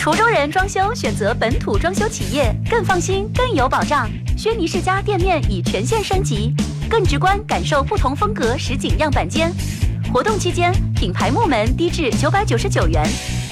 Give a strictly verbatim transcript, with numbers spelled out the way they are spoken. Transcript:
途中人装修选择本土装修企业，更放心，更有保障。轩尼诗家店面已全线升级，更直观感受不同风格实景样板间。活动期间，品牌木门低至九百九十九元。